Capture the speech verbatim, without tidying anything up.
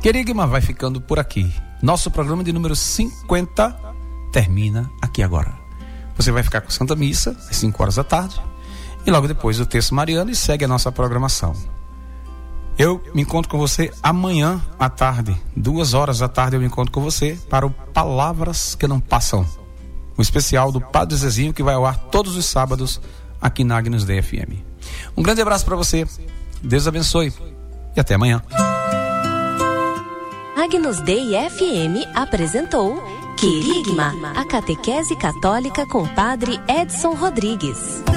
Querigma vai ficando por aqui. Nosso programa de número cinquenta termina aqui agora. Você vai ficar com a Santa Missa às cinco horas da tarde e logo depois o Terço Mariano e segue a nossa programação. Eu me encontro com você amanhã à tarde, duas horas da tarde eu me encontro com você para o Palavras que Não Passam, um especial do Padre Zezinho que vai ao ar todos os sábados aqui na Agnus Dei F M. Um grande abraço para você, Deus abençoe e até amanhã. Agnus Dei F M apresentou Querigma, a catequese católica com Padre Edson Rodrigues.